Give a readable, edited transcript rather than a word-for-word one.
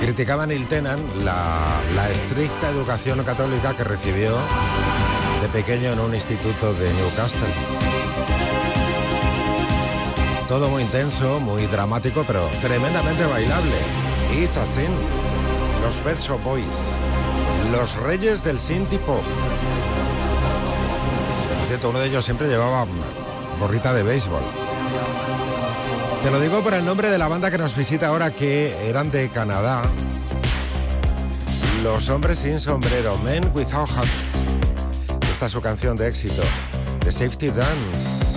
Criticaba Neil Tennant la estricta educación católica que recibió de pequeño en un instituto de Newcastle. Todo muy intenso, muy dramático, pero tremendamente bailable. It's a Sin, los Pet Shop Boys, los reyes del synth pop. Por cierto, uno de ellos siempre llevaba gorrita de béisbol. Te lo digo por el nombre de la banda que nos visita ahora, que eran de Canadá. Los hombres sin sombrero, Men Without Hats. Esta es su canción de éxito, The Safety Dance.